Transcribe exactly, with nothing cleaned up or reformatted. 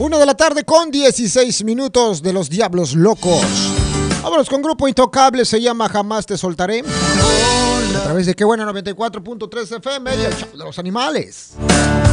Una de la tarde con dieciséis minutos de Los Diablos Locos. Vámonos con Grupo Intocable, se llama Jamás Te Soltaré. A través de Qué Buena noventa y cuatro punto tres F M y el Show de los Animales.